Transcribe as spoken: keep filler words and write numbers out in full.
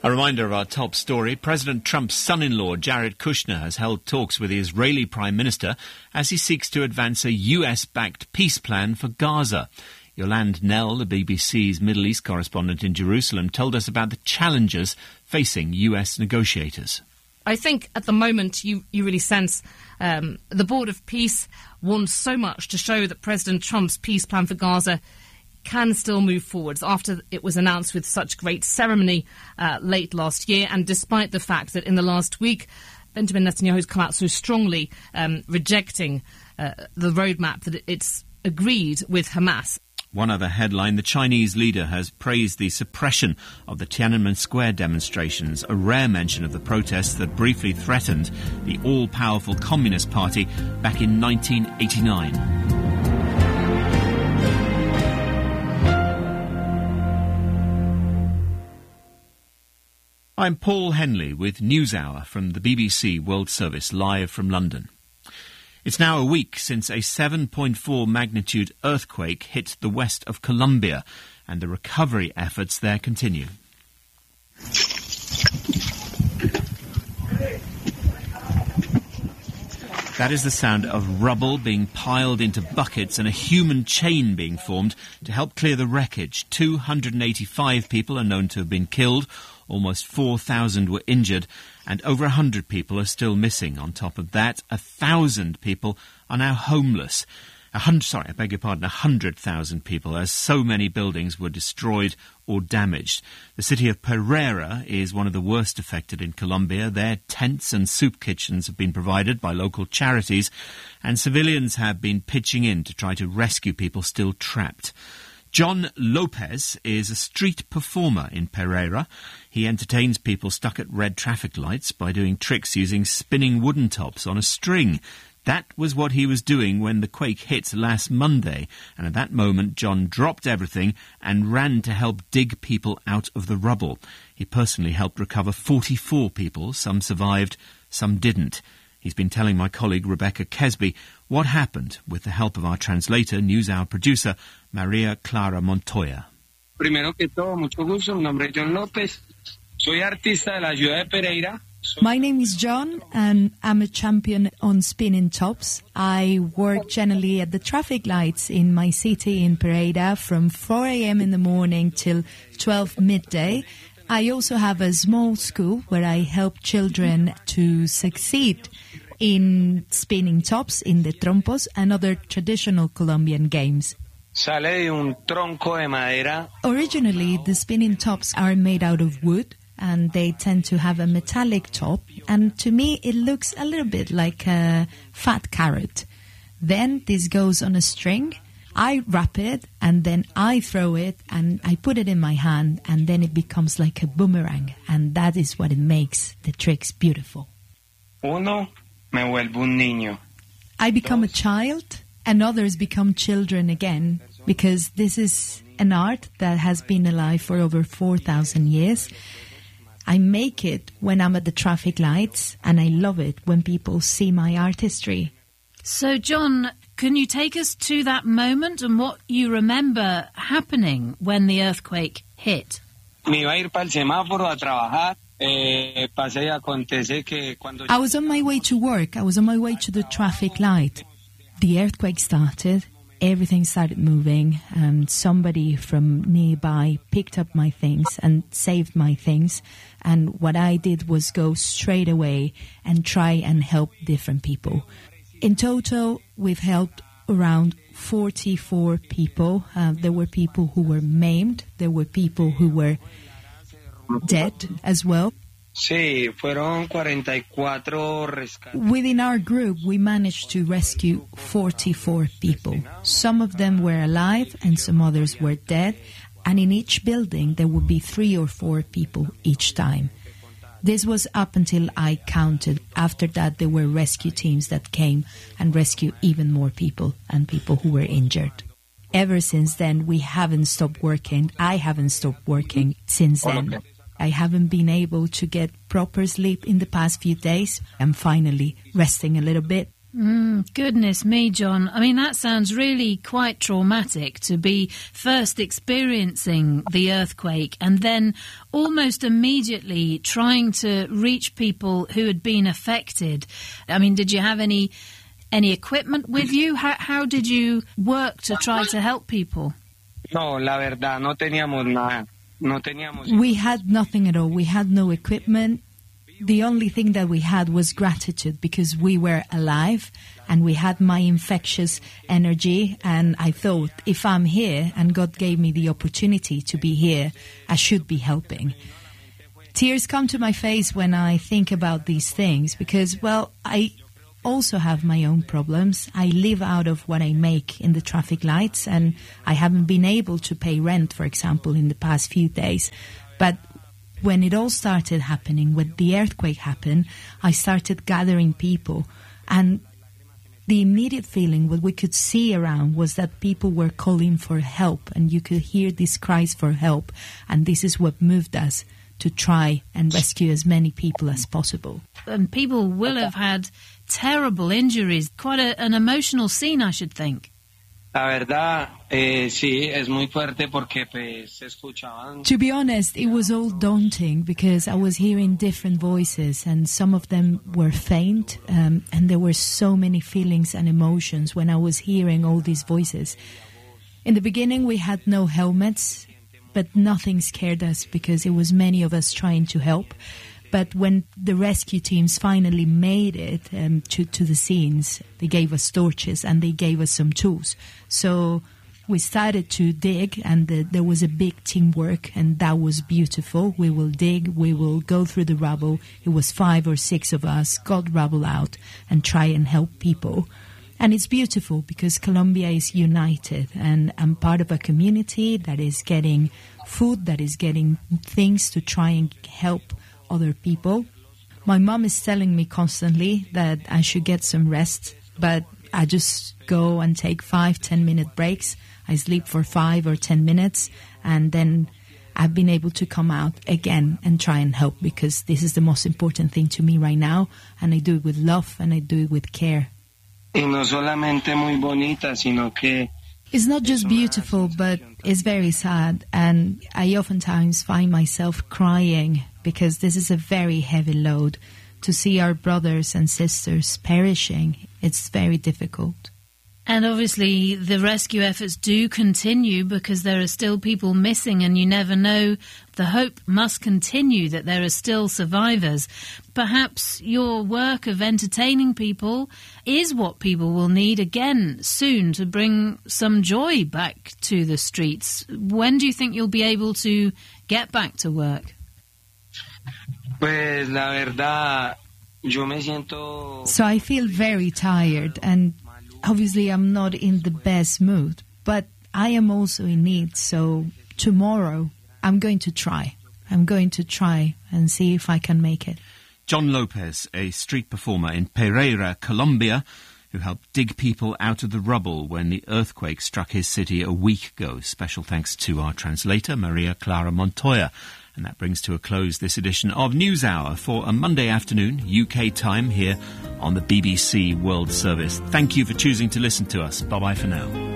A reminder of our top story. President Trump's son-in-law, Jared Kushner, has held talks with the Israeli Prime Minister as he seeks to advance a U S-backed peace plan for Gaza. Yolande Knell, the B B C's Middle East correspondent in Jerusalem, told us about the challenges facing U S negotiators. I think at the moment you, you really sense um, the Board of Peace wants so much to show that President Trump's peace plan for Gaza can still move forwards after it was announced with such great ceremony uh, late last year, and despite the fact that in the last week Benjamin Netanyahu has come out so strongly um, rejecting uh, the roadmap that it's agreed with Hamas. One other headline, the Chinese leader has praised the suppression of the Tiananmen Square demonstrations, a rare mention of the protests that briefly threatened the all-powerful Communist Party back in nineteen eighty-nine. I'm Paul Henley with NewsHour from the B B C World Service, live from London. It's now a week since a seven point four magnitude earthquake hit the west of Colombia, and the recovery efforts there continue. That is the sound of rubble being piled into buckets and a human chain being formed to help clear the wreckage. two hundred eighty-five people are known to have been killed, almost four thousand were injured, and over one hundred people are still missing. On top of that, one thousand people are now homeless. A hundred, sorry, I beg your pardon, one hundred thousand people, as so many buildings were destroyed or damaged. The city of Pereira is one of the worst affected in Colombia. There, tents and soup kitchens have been provided by local charities, and civilians have been pitching in to try to rescue people still trapped. John Lopez is a street performer in Pereira. He entertains people stuck at red traffic lights by doing tricks using spinning wooden tops on a string. That was what he was doing when the quake hit last Monday, and at that moment John dropped everything and ran to help dig people out of the rubble. He personally helped recover forty-four people. Some survived, some didn't. He's been telling my colleague Rebecca Kesby what happened with the help of our translator, NewsHour producer, Maria Clara Montoya. Primero que todo, mucho gusto. Mi nombre es John López. Soy artista de la ciudad de Pereira. My name is John, and I'm a champion on spinning tops. I work generally at the traffic lights in my city in Pereira from four a.m. in the morning till twelve midday. I also have a small school where I help children to succeed in spinning tops, in the trompos, and other traditional Colombian games. Sale de un tronco de madera. Originally, the spinning tops are made out of wood, and they tend to have a metallic top, and to me it looks a little bit like a fat carrot. Then this goes on a string, I wrap it, and then I throw it, and I put it in my hand, and then it becomes like a boomerang, and that is what it makes the tricks beautiful. Uno, me vuelvo un niño. I become a child, and others become children again, because this is an art that has been alive for over four thousand years. I make it when I'm at the traffic lights, and I love it when people see my artistry. So, John, can you take us to that moment and what you remember happening when the earthquake hit? Me iba a ir para el semáforo a trabajar. Eh, pasé y acontece que cuando... I was on my way to work. I was on my way to the traffic light. The earthquake started. Everything started moving, and somebody from nearby picked up my things and saved my things. And what I did was go straight away and try and help different people. In total, we've helped around forty-four people. Uh, there were people who were maimed. There were people who were dead as well. Sí, fueron cuarenta y cuatro rescates. Within our group, we managed to rescue forty-four people. Some of them were alive and some others were dead. And in each building, there would be three or four people each time. This was up until I counted. After that, there were rescue teams that came and rescued even more people and people who were injured. Ever since then, we haven't stopped working. I haven't stopped working since then. I haven't been able to get proper sleep in the past few days. I'm finally resting a little bit. Mm, goodness me, John. I mean, that sounds really quite traumatic to be first experiencing the earthquake and then almost immediately trying to reach people who had been affected. I mean, did you have any any equipment with you? How, how did you work to try to help people? No, la verdad, no teníamos nada. No teníamos... We had nothing at all. We had no equipment. The only thing that we had was gratitude because we were alive and we had my infectious energy, and I thought if I'm here and God gave me the opportunity to be here, I should be helping. Tears come to my face when I think about these things because, well, I also have my own problems. I live out of what I make in the traffic lights, and I haven't been able to pay rent, for example, in the past few days. But when it all started happening, when the earthquake happened, I started gathering people. And the immediate feeling, what we could see around, was that people were calling for help. And you could hear these cries for help. And this is what moved us to try and rescue as many people as possible. And people will have had terrible injuries. Quite a, an emotional scene, I should think. La verdad, eh, sí, es muy fuerte porque pues, se escuchaban. To be honest, it was all daunting because I was hearing different voices and some of them were faint, um, and there were so many feelings and emotions when I was hearing all these voices. In the beginning, we had no helmets, but nothing scared us because it was many of us trying to help. But when the rescue teams finally made it um, to, to the scenes, they gave us torches and they gave us some tools. So we started to dig, and the, there was a big teamwork, and that was beautiful. We will dig, we will go through the rubble. It was five or six of us, got rubble out and try and help people. And it's beautiful because Colombia is united, and I'm part of a community that is getting food, that is getting things to try and help other people. My mom is telling me constantly that I should get some rest, but I just go and take five, ten minute breaks. I sleep for five or ten minutes, and then I've been able to come out again and try and help because this is the most important thing to me right now, and I do it with love and I do it with care. Y no solamente muy bonita, sino que it's not just beautiful, but it's very sad, and I oftentimes find myself crying because this is a very heavy load. To see our brothers and sisters perishing, it's very difficult. And obviously the rescue efforts do continue because there are still people missing, and you never know. The hope must continue that there are still survivors. Perhaps your work of entertaining people is what people will need again soon to bring some joy back to the streets. When do you think you'll be able to get back to work? Pues la verdad, yo me siento... So I feel very tired, and obviously I'm not in the best mood, but I am also in need, so tomorrow I'm going to try. I'm going to try and see if I can make it. John Lopez, a street performer in Pereira, Colombia, who helped dig people out of the rubble when the earthquake struck his city a week ago. Special thanks to our translator, Maria Clara Montoya. And that brings to a close this edition of NewsHour for a Monday afternoon, U K time, here on the B B C World Service. Thank you for choosing to listen to us. Bye-bye for now.